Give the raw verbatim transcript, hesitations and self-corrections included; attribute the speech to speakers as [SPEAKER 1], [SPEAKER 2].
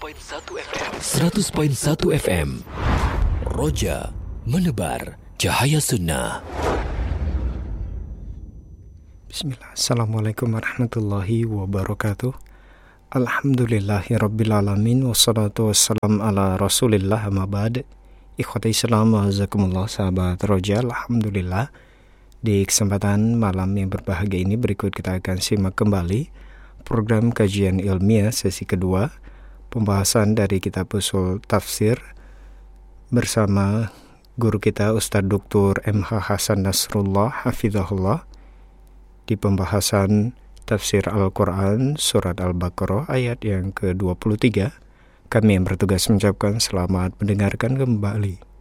[SPEAKER 1] koma satu F M. seratus koma satu F M. Roja menebar cahaya sunnah.
[SPEAKER 2] Bismillah. Assalamualaikum warahmatullahi wabarakatuh. Alhamdulillahirrabbilalamin. Wassalatu wassalam ala rasulillah amma ba'd. Ikhwati Islam wa azakumullah, sahabat Roja. Alhamdulillah, di kesempatan malam yang berbahagia ini berikut kita akan simak kembali program kajian ilmiah sesi kedua, pembahasan dari kitab usul tafsir bersama guru kita Ustadz Doktor M H Hasan Nasrullah Hafizahullah di pembahasan tafsir Al-Quran surat Al-Baqarah ayat yang ke dua puluh tiga. Kami yang bertugas mengucapkan selamat mendengarkan kembali.